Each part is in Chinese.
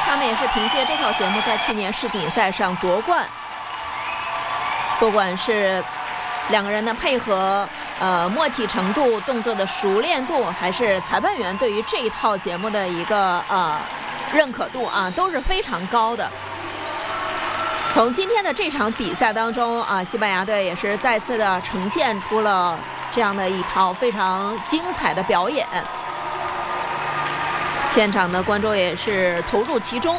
他们也是凭借这套节目在去年世锦赛上夺冠。不管是两个人的配合、默契程度、动作的熟练度，还是裁判员对于这一套节目的一个认可度啊，都是非常高的。从今天的这场比赛当中啊，西班牙队也是再次的呈现出了这样的一套非常精彩的表演。现场的观众也是投入其中。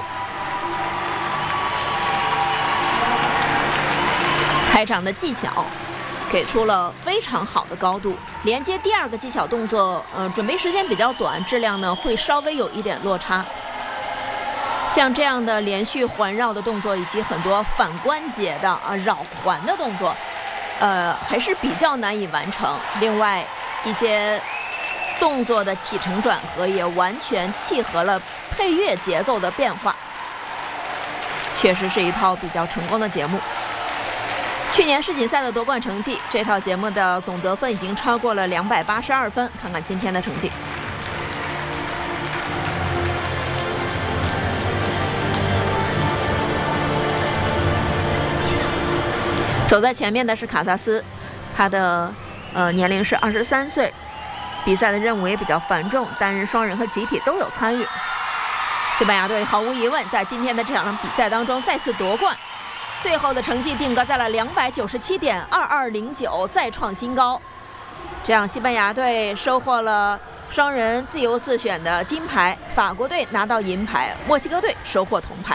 开场的技巧给出了非常好的高度，连接第二个技巧动作，准备时间比较短，质量呢会稍微有一点落差。像这样的连续环绕的动作，以及很多反关节的绕环的动作，还是比较难以完成。另外一些动作的起承转合也完全契合了配乐节奏的变化，确实是一套比较成功的节目。去年世锦赛的夺冠成绩，这套节目的总得分已经超过了282分。看看今天的成绩。走在前面的是卡萨斯，他的年龄是23岁，比赛的任务也比较繁重，单人、双人和集体都有参与。西班牙队毫无疑问在今天的这场比赛当中再次夺冠，最后的成绩定格在了297.2209，再创新高。这样，西班牙队收获了双人自由自选的金牌，法国队拿到银牌，墨西哥队收获铜牌。